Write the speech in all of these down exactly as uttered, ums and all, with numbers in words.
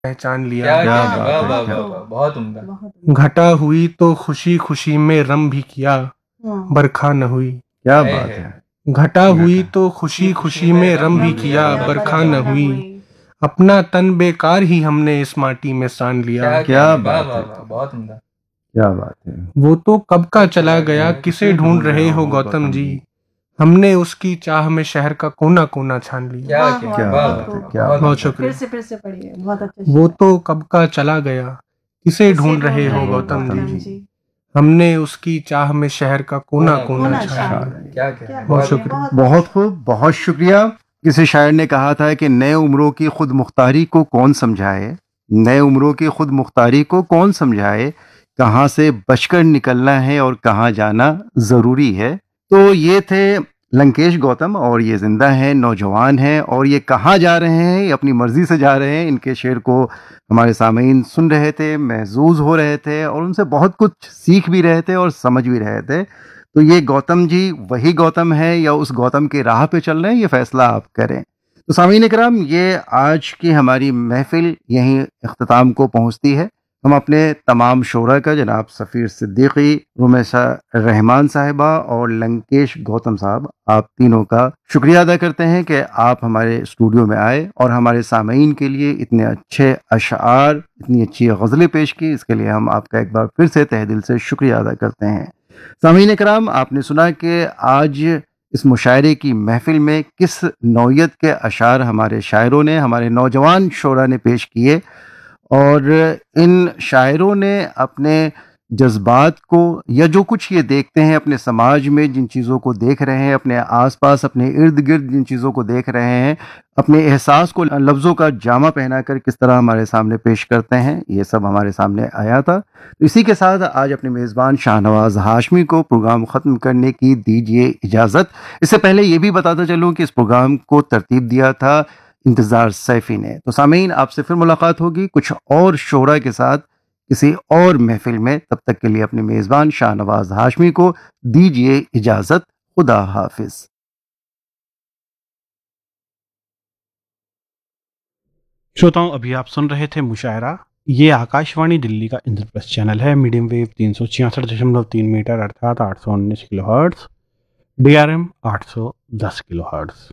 पहचान लिया। क्या क्या क्या, बात वाह है, वाह क्या वाह वाह, बहुत उम्दा। बहुत घटा हुई तो खुशी खुशी में रम भी किया, हाँ। बरखा न हुई। क्या है, बात है। है। घटा हुई घटा। तो खुशी खुशी में रम भी किया, बरखा न हुई। हुई। अपना तन बेकार ही हमने इस माटी में सान लिया। क्या क्या क्या, वाह बात वाह है। वाह, बहुत उम्दा। क्या बात है। वो तो कब का चला गया, किसे ढूंढ रहे हो गौतम जी। हमने उसकी चाह में शहर का कोना कोना छान लिया। क्या वाह, क्या, वाह, क्या वाह बहुत बात है, खूब। क्या बहुत बात बहुत है। शुक्रिया। फिर से फिर से पढ़िए, बहुत अच्छा वो शेर। तो कब का चला गया, किसे किसे ढूंढ रहे हो हो गौतम गौतम जी। जी। हमने उसकी चाह में शहर का कोना कोना कोना कोना छान छान लिया। क्या क्या, क्या बहुत बात है, शुक्रिया। बहुत बहुत खूब, बहुत शुक्रिया। किसी शायर ने कहा था कि नए उम्रों की खुद मुख्तारी को कौन समझाए, नए उम्रों की खुद मुख्तारी को कौन समझाए, कहाँ से बचकर निकलना है और कहाँ जाना ज़रूरी है। तो ये थे लंकेश गौतम, और ये जिंदा हैं, नौजवान हैं, और ये कहाँ जा रहे हैं, ये अपनी मर्जी से जा रहे हैं। इनके शेर को हमारे सामीन सुन रहे थे, महजूज हो रहे थे, और उनसे बहुत कुछ सीख भी रहे थे और समझ भी रहे थे। तो ये गौतम जी वही गौतम है या उस गौतम की राह पे चल रहे हैं, ये फैसला आप करें। तो सामीन इकराम, ये आज की हमारी महफिल यहीं इख्तिताम को पहुंचती है। हम अपने तमाम शोरा का, जनाब सफ़ीर सिद्दीकी, रुमैसा रहमान साहिबा और लंकेश गौतम साहब, आप तीनों का शुक्रिया अदा करते हैं कि आप हमारे स्टूडियो में आए और हमारे सामीन के लिए इतने अच्छे अशआर, इतनी अच्छी गज़लें पेश की। इसके लिए हम आपका एक बार फिर से तहे दिल से शुक्रिया अदा करते हैं। सामीन कराम, आपने सुना कि आज इस मुशायरे की महफिल में किस नौयत के अशार हमारे शायरों ने, हमारे नौजवान शोरा ने पेश किए, और इन शायरों ने अपने जज्बात को, या जो कुछ ये देखते हैं अपने समाज में, जिन चीज़ों को देख रहे हैं अपने आसपास, अपने इर्द गिर्द जिन चीज़ों को देख रहे हैं, अपने एहसास को लफ्ज़ों का जामा पहनाकर किस तरह हमारे सामने पेश करते हैं, ये सब हमारे सामने आया था। तो इसी के साथ आज अपने मेज़बान शाहनवाज हाशमी को प्रोग्राम ख़त्म करने की दीजिए इजाज़त। इससे पहले ये भी बताता चलूँ कि इस प्रोग्राम को तरतीब दिया था इंतज़ार सैफ़ी ने। तो सामीन, आपसे फिर मुलाकात होगी कुछ और शोरा के साथ किसी और महफिल में। तब तक के लिए अपने मेज़बान शाहनवाज हाशमी को दीजिए इजाज़त। खुदा हाफिज़। श्रोताओं, अभी आप सुन रहे थे मुशायरा। ये आकाशवाणी दिल्ली का इंद्रप्रस्थ चैनल है, मीडियम वेव तीन सौ छियासठ दशमलव तीन मीटर अर्थात आठ सौ उन्नीस kilo hertz, D R M आठ सौ दस किलो हर्ट्स।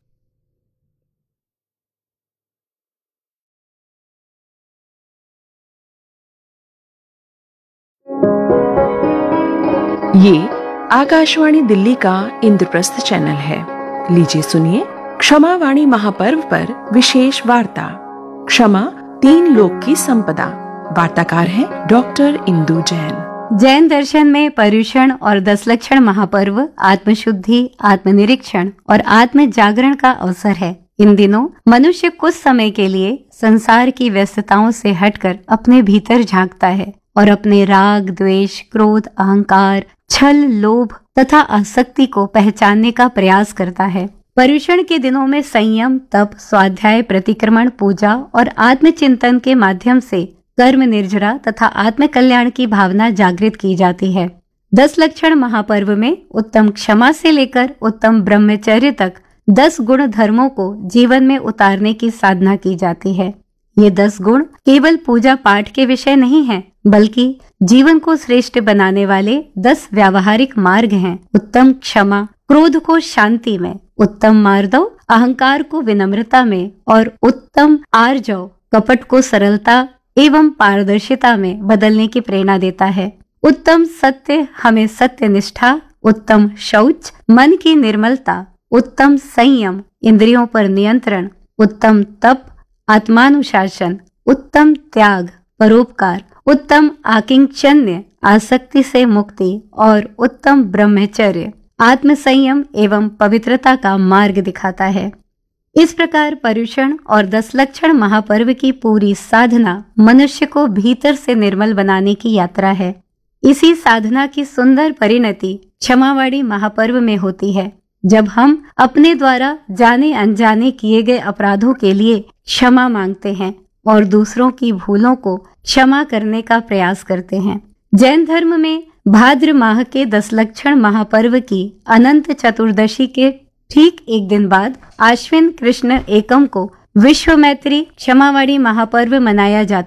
ये आकाशवाणी दिल्ली का इंद्रप्रस्थ चैनल है। लीजिए सुनिए क्षमा वाणी महापर्व पर विशेष वार्ता। क्षमा तीन लोक की संपदा। वार्ताकार हैं डॉक्टर इंदु जैन। जैन दर्शन में पर्युषण और दस लक्षण महापर्व आत्मशुद्धि, आत्मनिरीक्षण और आत्म जागरण का अवसर है। इन दिनों मनुष्य कुछ समय के लिए संसार की व्यस्तताओं से हटकर अपने भीतर झांकता है और अपने राग, द्वेष, क्रोध, अहंकार, छल, लोभ तथा आसक्ति को पहचानने का प्रयास करता है। पर्युषण के दिनों में संयम, तप, स्वाध्याय, प्रतिक्रमण, पूजा और आत्मचिंतन के माध्यम से कर्म निर्जरा तथा आत्म कल्याण की भावना जागृत की जाती है। दस लक्षण महापर्व में उत्तम क्षमा से लेकर उत्तम ब्रह्मचर्य तक दस गुण धर्मों को जीवन में उतारने की साधना की जाती है। ये दस गुण केवल पूजा पाठ के विषय नहीं हैं, बल्कि जीवन को श्रेष्ठ बनाने वाले दस व्यावहारिक मार्ग हैं। उत्तम क्षमा क्रोध को शांति में, उत्तम मार्दव अहंकार को विनम्रता में और उत्तम आर्जव कपट को सरलता एवं पारदर्शिता में बदलने की प्रेरणा देता है। उत्तम सत्य हमें सत्य निष्ठा, उत्तम शौच मन की निर्मलता, उत्तम संयम इंद्रियों पर नियंत्रण, उत्तम तप आत्मानुशासन, उत्तम त्याग परोपकार, उत्तम आकिंचन्य आसक्ति से मुक्ति और उत्तम ब्रह्मचर्य आत्म संयम एवं पवित्रता का मार्ग दिखाता है। इस प्रकार पर्युषण और दस लक्षण महापर्व की पूरी साधना मनुष्य को भीतर से निर्मल बनाने की यात्रा है। इसी साधना की सुंदर परिणति क्षमावाणी महापर्व में होती है, जब हम अपने द्वारा जाने अनजाने किए गए अपराधों के लिए क्षमा मांगते हैं और दूसरों की भूलों को क्षमा करने का प्रयास करते हैं। जैन धर्म में भाद्र माह के दस लक्षण महापर्व की अनंत चतुर्दशी के ठीक एक दिन बाद आश्विन कृष्ण एकम को विश्व मैत्री क्षमावाणी महापर्व मनाया जाता